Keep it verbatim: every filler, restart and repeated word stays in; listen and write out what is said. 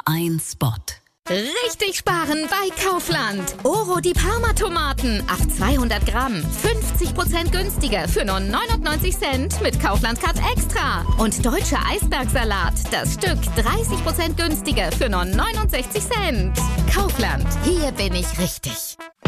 ein Spot. Richtig sparen bei Kaufland. Oro die Parma-Tomaten, acht zweihundert Gramm, fünfzig Prozent günstiger für nur neunundneunzig Cent mit Kaufland-Card Extra. Und deutscher Eisbergsalat, das Stück dreißig Prozent günstiger für nur neunundsechzig Cent. Kaufland, hier bin ich richtig.